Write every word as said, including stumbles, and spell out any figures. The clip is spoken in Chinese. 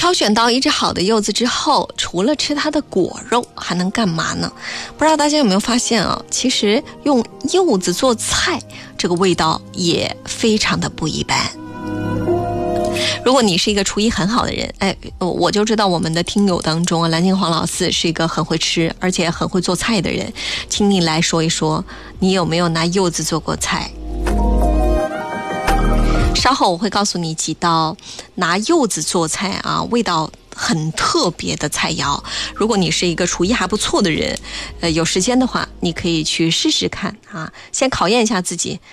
挑选到一只好的柚子之后，除了吃它的果肉，还能干嘛呢？不知道大家有没有发现啊？其实用柚子做菜，这个味道也非常的不一般。如果你是一个厨艺很好的人，哎，我就知道我们的听友当中啊，蓝金黄老四是一个很会吃而且很会做菜的人，请你来说一说，你有没有拿柚子做过菜？稍后我会告诉你几道拿柚子做菜啊，味道很特别的菜肴。如果你是一个厨艺还不错的人，呃，有时间的话，你可以去试试看啊，先考验一下自己。